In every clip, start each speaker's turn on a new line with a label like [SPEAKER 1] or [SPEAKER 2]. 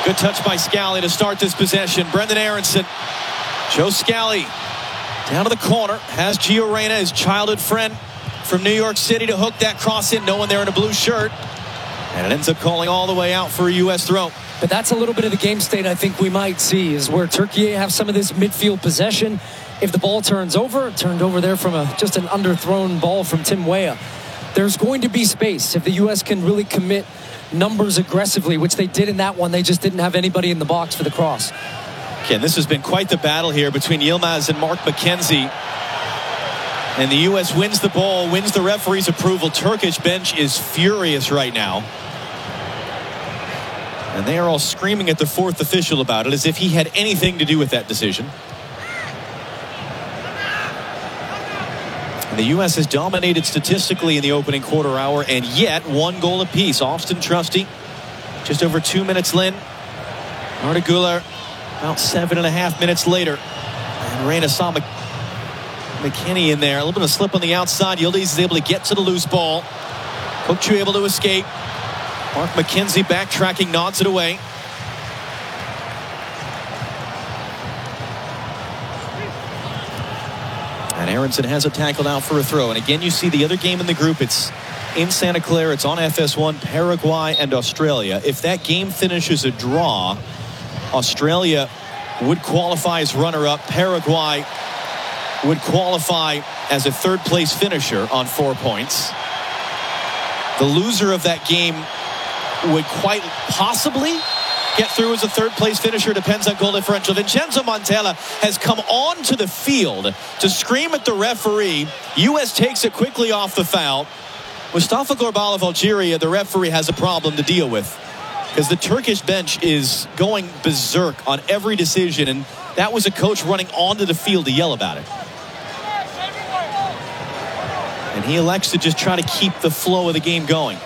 [SPEAKER 1] Good touch by Scally to start this possession. Brenden Aaronson. Joe Scally down to the corner. Has Gio Reyna, his childhood friend from New York City, to hook that cross in. No one there in a blue shirt. And it ends up calling all the way out for a U.S. throw.
[SPEAKER 2] But that's a little bit of the game state I think we might see, is where Turkey have some of this midfield possession. If the ball turns over, it turned over there from just an underthrown ball from Tim Weah. There's going to be space if the U.S. can really commit numbers aggressively, which they did in that one. They just didn't have anybody in the box for the cross.
[SPEAKER 1] Again, this has been quite the battle here between Yilmaz and Mark McKenzie. And the U.S. wins the ball, wins the referee's approval. Turkish bench is furious right now. And they are all screaming at the fourth official about it, as if he had anything to do with that decision. And the U.S. has dominated statistically in the opening quarter hour, and yet one goal apiece. Austin Trusty, just over 2 minutes, Lynn. Arda Güler, about 7.5 minutes later. And Reyna saw McKennie in there. A little bit of a slip on the outside. Yildiz is able to get to the loose ball. Kokcu able to escape. Mark McKenzie backtracking, nods it away. And Aaronson has it tackled out for a throw. And again, you see the other game in the group. It's in Santa Clara. It's on FS1, Paraguay and Australia. If that game finishes a draw, Australia would qualify as runner-up. Paraguay would qualify as a third-place finisher on 4 points. The loser of that game would quite possibly get through as a third-place finisher. Depends on goal differential. Vincenzo Montella has come onto the field to scream at the referee. U.S. takes it quickly off the foul. Mustafa Gorbal of Algeria, the referee, has a problem to deal with, because the Turkish bench is going berserk on every decision, and that was a coach running onto the field to yell about it. And he elects to just try to keep the flow of the game going.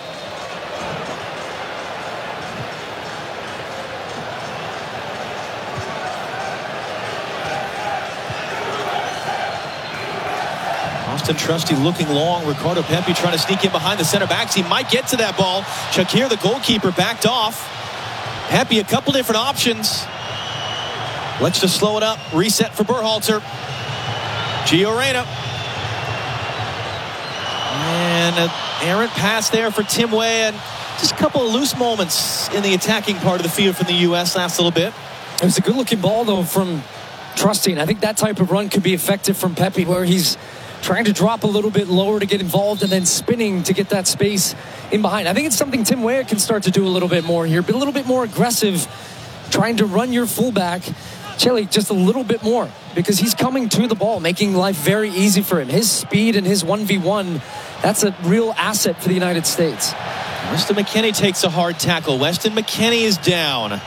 [SPEAKER 1] Austin Trusty looking long. Ricardo Pepi trying to sneak in behind the center backs. He might get to that ball. Shakir, the goalkeeper, backed off. Pepi, a couple different options. Let's just slow it up. Reset for Berhalter. Gio Reyna. And an errant pass there for Tim Weah. And just a couple of loose moments in the attacking part of the field from the U.S. last little bit.
[SPEAKER 2] It was a good-looking ball, though, from Trusty. And I think that type of run could be effective from Pepi, where he's trying to drop a little bit lower to get involved and then spinning to get that space in behind. I think it's something Tim Weah can start to do a little bit more here. Be a little bit more aggressive, trying to run your fullback, Chile, just a little bit more, because he's coming to the ball, making life very easy for him. His speed and his 1v1, that's a real asset for the United States.
[SPEAKER 1] Weston McKennie takes a hard tackle. Weston McKennie is down.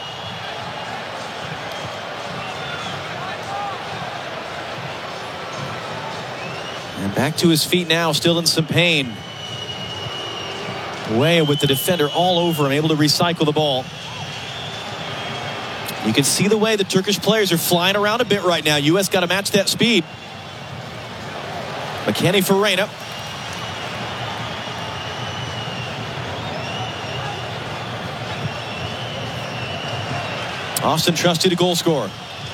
[SPEAKER 1] And back to his feet now, still in some pain. Weah with the defender all over him, able to recycle the ball. You can see the way the Turkish players are flying around a bit right now. U.S. got to match that speed. McKennie for Reyna. Austin Trusty, the goal scorer.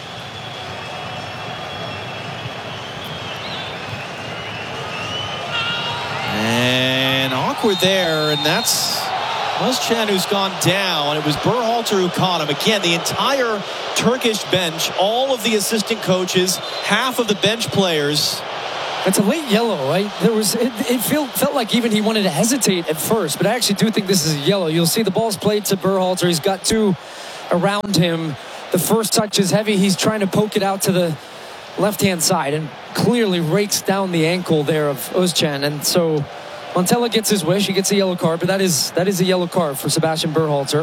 [SPEAKER 1] And awkward there, and that's Özcan who's gone down. It was Berhalter who caught him. Again, the entire Turkish bench, all of the assistant coaches, half of the bench players.
[SPEAKER 2] It's a late yellow, right? It felt like even he wanted to hesitate at first, but I actually do think this is a yellow. You'll see the ball's played to Berhalter. He's got two around him. The first touch is heavy. He's trying to poke it out to the left-hand side and clearly rakes down the ankle there of Özcan. And so Montella gets his wish. He gets a yellow card, but that is a yellow card for Sebastian Berhalter.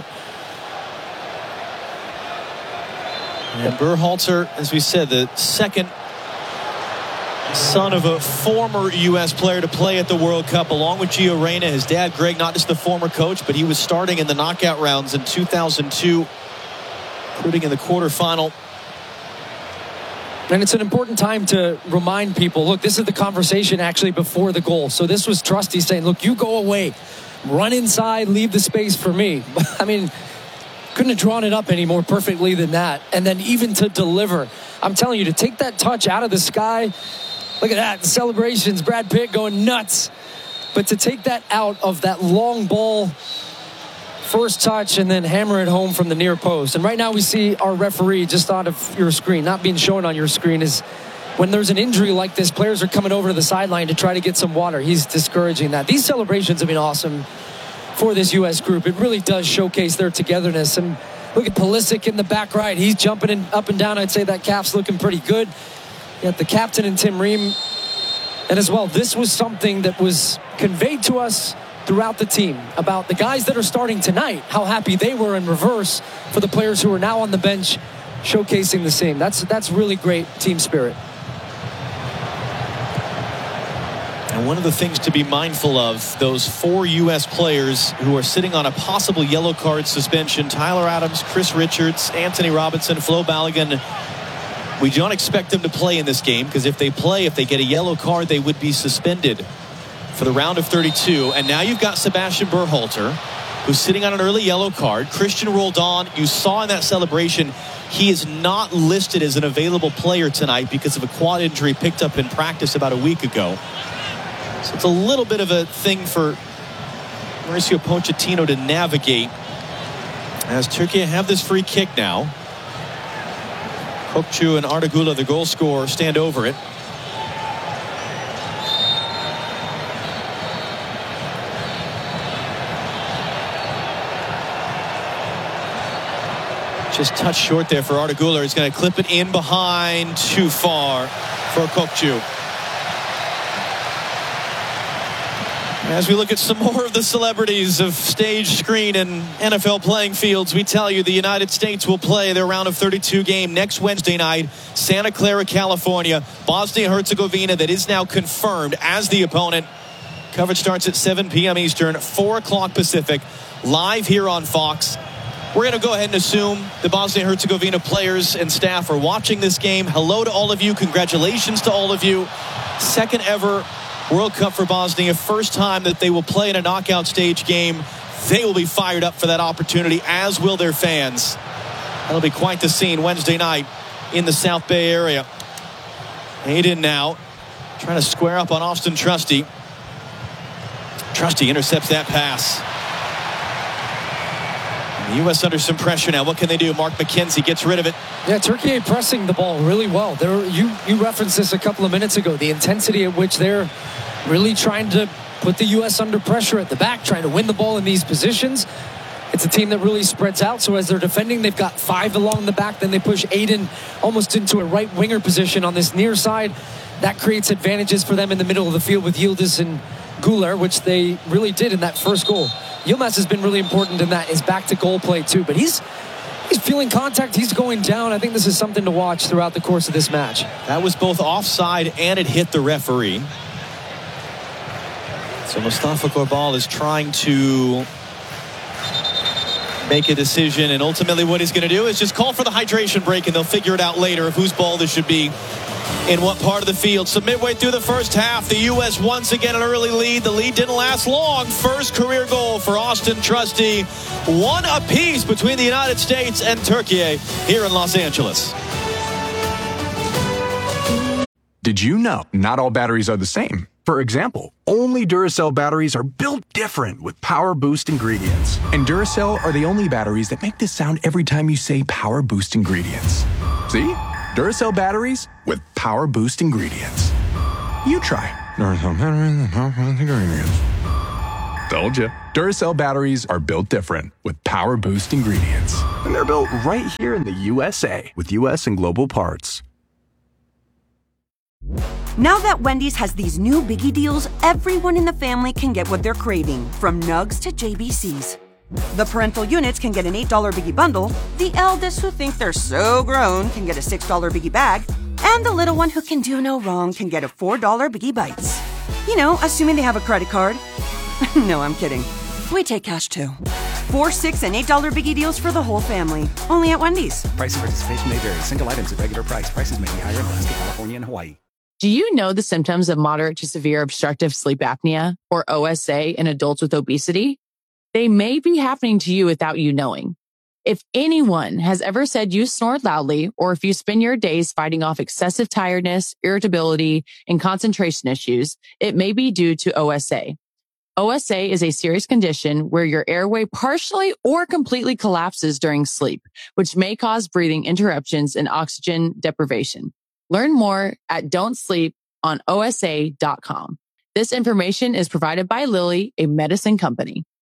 [SPEAKER 1] And Berhalter, as we said, the second son of a former U.S. player to play at the World Cup, along with Gio Reyna. His dad, Greg, not just the former coach, but he was starting in the knockout rounds in 2002, including in the quarterfinal.
[SPEAKER 2] And it's an important time to remind people, look, this is the conversation actually before the goal. So this was Trusty saying, look, you go away, run inside, leave the space for me. I mean, Couldn't have drawn it up any more perfectly than that. And then even to deliver, I'm telling you, to take that touch out of the sky, look at that, the celebrations, Brad Pitt going nuts. But to take that out of that long ball, first touch, and then hammer it home from the near post. And right now we see our referee just out of your screen, not being shown on your screen, is when there's an injury like this, players are coming over to the sideline to try to get some water. He's discouraging that. These celebrations have been awesome for this U.S. group. It really does showcase their togetherness. And look at Pulisic in the back right. He's jumping up and down. I'd say that calf's looking pretty good. You got the captain and Tim Ream. And as well, this was something that was conveyed to us throughout the team about the guys that are starting tonight, how happy they were in reverse for the players who are now on the bench, showcasing the same. That's really great team spirit.
[SPEAKER 1] And one of the things to be mindful of, those 4 U.S. players who are sitting on a possible yellow card suspension: Tyler Adams, Chris Richards, Anthony Robinson, Flo Balogun. We don't expect them to play in this game, because if they get a yellow card, they would be suspended for the round of 32. And now you've got Sebastian Berhalter, who's sitting on an early yellow card. Christian Roldan, you saw in that celebration, he is not listed as an available player tonight because of a quad injury picked up in practice about a week ago. So it's a little bit of a thing for Mauricio Pochettino to navigate, as Turkey have this free kick now. Kokcu and Ardagula, the goal scorer, stand over it. Just touched short there for Ardagula. He's going to clip it in behind, too far for Kokcu. As we look at some more of the celebrities of stage, screen, and NFL playing fields, we tell you the United States will play their round of 32 game next Wednesday night, Santa Clara, California. Bosnia-Herzegovina, that is now confirmed as the opponent. Coverage starts at 7 p.m. Eastern, 4 o'clock Pacific, live here on Fox. We're going to go ahead and assume the Bosnia-Herzegovina players and staff are watching this game. Hello to all of you. Congratulations to all of you. Second ever World Cup for Bosnia. First time that they will play in a knockout stage game. They will be fired up for that opportunity, as will their fans. That'll be quite the scene Wednesday night in the South Bay area. Aiden now trying to square up on Austin Trusty. Trusty intercepts that pass. The U.S. under some pressure now. What can they do? Mark McKenzie gets rid of it.
[SPEAKER 2] Yeah, Turkey pressing the ball really well. You referenced this a couple of minutes ago. The intensity at which they're really trying to put the U.S. under pressure at the back, trying to win the ball in these positions. It's a team that really spreads out. So as they're defending, they've got 5 along the back. Then they push Aiden almost into a right winger position on this near side. That creates advantages for them in the middle of the field with Yildiz and Güler, which they really did in that first goal. Yilmaz has been really important in that, his back to goal play too, but he's feeling contact, he's going down. I think this is something to watch throughout the course of this match.
[SPEAKER 1] That was both offside and it hit the referee. So Mustafa Korbal is trying to make a decision, and ultimately what he's going to do is just call for the hydration break, and they'll figure it out later of whose ball this should be in what part of the field. So midway through the first half, the U.S. once again an early lead. The lead didn't last long. First career goal for Austin Trusty. 1 apiece between the United States and Turkey here in Los Angeles.
[SPEAKER 3] Did you know not all batteries are the same? For example, only Duracell batteries are built different with Power Boost ingredients. And Duracell are the only batteries that make this sound every time you say Power Boost ingredients. See? Duracell batteries with Power Boost ingredients. You try Duracell batteries with Power Boost ingredients. Told you. Duracell batteries are built different with Power Boost ingredients. And they're built right here in the USA with US and global parts.
[SPEAKER 4] Now that Wendy's has these new Biggie deals, everyone in the family can get what they're craving, from nugs to JBCs. The parental units can get an $8 Biggie bundle, the eldest who think they're so grown can get a $6 Biggie bag, and the little one who can do no wrong can get a $4 Biggie Bites. You know, assuming they have a credit card. No, I'm kidding. We take cash too. 4, 6, and $8 Biggie deals for the whole family. Only at Wendy's.
[SPEAKER 5] Price and participation may vary. Single items at regular price. Prices may be higher in Alaska, California, and Hawaii.
[SPEAKER 6] Do you know the symptoms of moderate to severe obstructive sleep apnea, or OSA, in adults with obesity? They may be happening to you without you knowing. If anyone has ever said you snored loudly, or if you spend your days fighting off excessive tiredness, irritability, and concentration issues, it may be due to OSA. OSA is a serious condition where your airway partially or completely collapses during sleep, which may cause breathing interruptions and oxygen deprivation. Learn more at don'tsleep on OSA.com. This information is provided by Lilly, a medicine company.